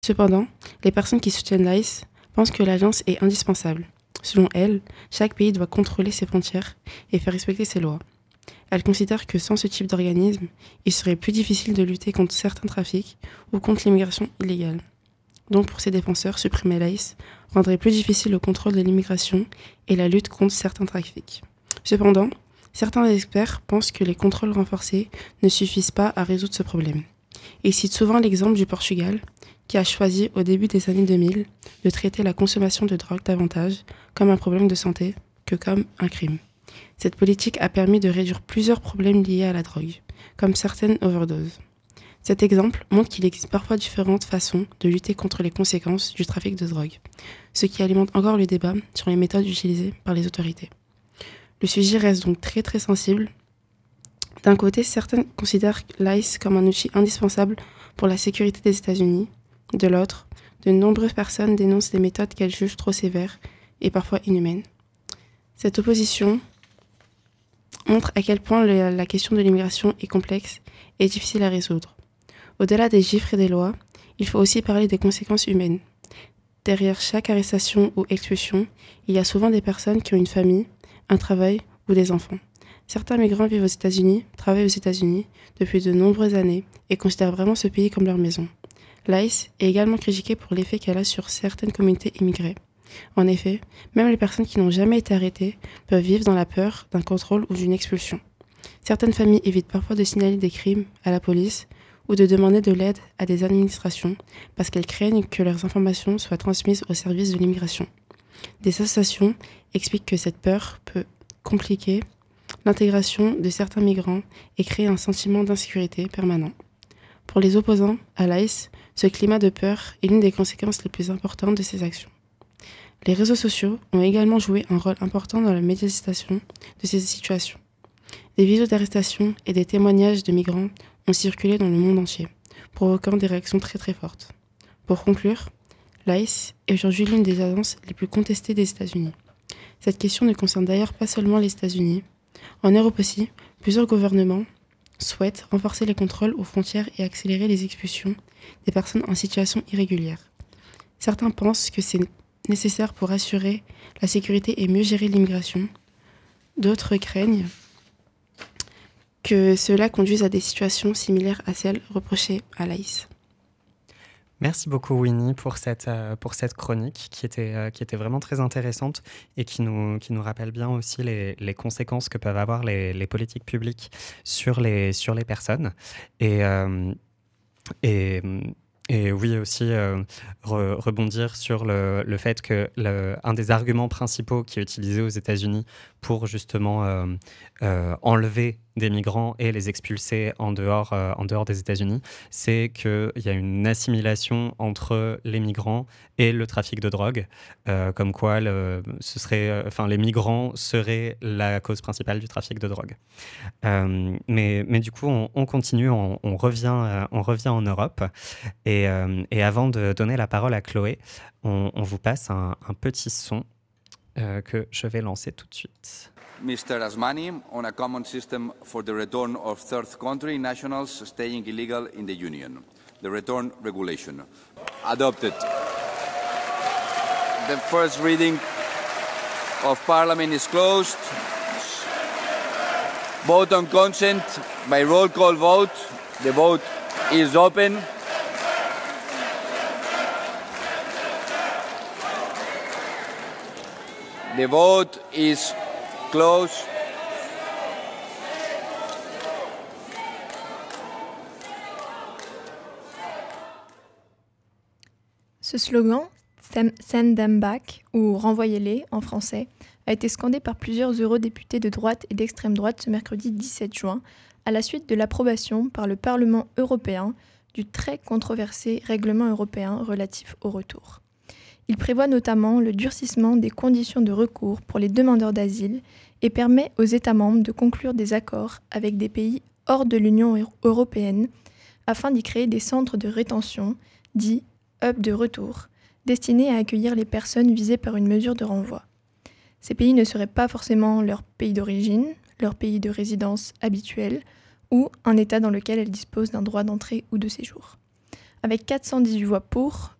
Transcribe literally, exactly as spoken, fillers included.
Cependant, les personnes qui soutiennent l'ICE pensent que l'agence est indispensable. Selon elles, chaque pays doit contrôler ses frontières et faire respecter ses lois. Elles considèrent que sans ce type d'organisme, il serait plus difficile de lutter contre certains trafics ou contre l'immigration illégale. Donc pour ces défenseurs, supprimer l'ICE rendrait plus difficile le contrôle de l'immigration et la lutte contre certains trafics. Cependant, certains experts pensent que les contrôles renforcés ne suffisent pas à résoudre ce problème. Ils citent souvent l'exemple du Portugal, qui a choisi au début des années deux mille de traiter la consommation de drogue davantage comme un problème de santé que comme un crime. Cette politique a permis de réduire plusieurs problèmes liés à la drogue, comme certaines overdoses. Cet exemple montre qu'il existe parfois différentes façons de lutter contre les conséquences du trafic de drogue, ce qui alimente encore le débat sur les méthodes utilisées par les autorités. Le sujet reste donc très très sensible. D'un côté, certains considèrent l'ICE comme un outil indispensable pour la sécurité des États-Unis. De l'autre, de nombreuses personnes dénoncent des méthodes qu'elles jugent trop sévères et parfois inhumaines. Cette opposition montre à quel point le, la question de l'immigration est complexe et difficile à résoudre. Au-delà des chiffres et des lois, il faut aussi parler des conséquences humaines. Derrière chaque arrestation ou expulsion, il y a souvent des personnes qui ont une famille, un travail ou des enfants. Certains migrants vivent aux États-Unis, travaillent aux États-Unis depuis de nombreuses années et considèrent vraiment ce pays comme leur maison. L'ICE est également critiquée pour l'effet qu'elle a sur certaines communautés immigrées. En effet, même les personnes qui n'ont jamais été arrêtées peuvent vivre dans la peur d'un contrôle ou d'une expulsion. Certaines familles évitent parfois de signaler des crimes à la police ou de demander de l'aide à des administrations parce qu'elles craignent que leurs informations soient transmises au service de l'immigration. Des associations expliquent que cette peur peut compliquer l'intégration de certains migrants et créer un sentiment d'insécurité permanent. Pour les opposants à l'ICE, ce climat de peur est l'une des conséquences les plus importantes de ces actions. Les réseaux sociaux ont également joué un rôle important dans la médiatisation de ces situations. Des vidéos d'arrestation et des témoignages de migrants ont circulé dans le monde entier, provoquant des réactions très très fortes. Pour conclure, l'ICE est aujourd'hui l'une des agences les plus contestées des États-Unis. Cette question ne concerne d'ailleurs pas seulement les États-Unis. En Europe aussi, plusieurs gouvernements souhaitent renforcer les contrôles aux frontières et accélérer les expulsions des personnes en situation irrégulière. Certains pensent que c'est nécessaire pour assurer la sécurité et mieux gérer l'immigration. D'autres craignent que cela conduise à des situations similaires à celles reprochées à l'ICE. Merci beaucoup Winnie pour cette, euh, pour cette chronique qui était, euh, qui était vraiment très intéressante et qui nous, qui nous rappelle bien aussi les, les conséquences que peuvent avoir les, les politiques publiques sur les, sur les personnes. Et, euh, et, et oui aussi euh, re, rebondir sur le, le fait que le, un des arguments principaux qui est utilisé aux États-Unis pour justement euh, euh, enlever des migrants et les expulser en dehors, euh, en dehors des États-Unis, c'est qu'il y a une assimilation entre les migrants et le trafic de drogue, euh, comme quoi le, ce serait, euh, enfin, les migrants seraient la cause principale du trafic de drogue. Euh, mais, mais du coup, on, on continue, on, on, revient, euh, on revient en Europe. Et, euh, et avant de donner la parole à Chloé, on, on vous passe un, un petit son euh, que je vais lancer tout de suite. Mister Asmani, on a common system for the return of third country nationals staying illegal in the Union. The return regulation. Adopted. The first reading of Parliament is closed. Vote on consent by roll call vote. The vote is open. The vote is closed. Ce slogan, Send them back, ou Renvoyez-les en français, a été scandé par plusieurs eurodéputés de droite et d'extrême droite ce mercredi dix-sept juin, à la suite de l'approbation par le Parlement européen du très controversé règlement européen relatif au retour. Il prévoit notamment le durcissement des conditions de recours pour les demandeurs d'asile et permet aux États membres de conclure des accords avec des pays hors de l'Union européenne afin d'y créer des centres de rétention, dits « hubs de retour », destinés à accueillir les personnes visées par une mesure de renvoi. Ces pays ne seraient pas forcément leur pays d'origine, leur pays de résidence habituel ou un État dans lequel elles disposent d'un droit d'entrée ou de séjour. avec quatre cent dix-huit voix pour,